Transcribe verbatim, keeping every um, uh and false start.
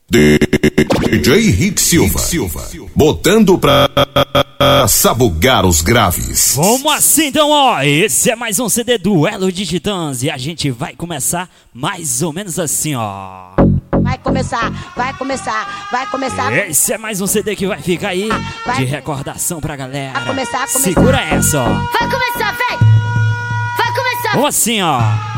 D J Rick Silva, Silva, botando pra sabugar os graves. Vamos assim então, ó. Esse é mais um C D Duelo de Titãs e a gente vai começar mais ou menos assim, ó. Vai começar, vai começar, vai começar. Esse é mais um C D que vai ficar aí vai. de recordação pra galera. Vai começar, começar. Segura essa, ó. Vai começar, vem! Vai começar! Vamos assim, ó.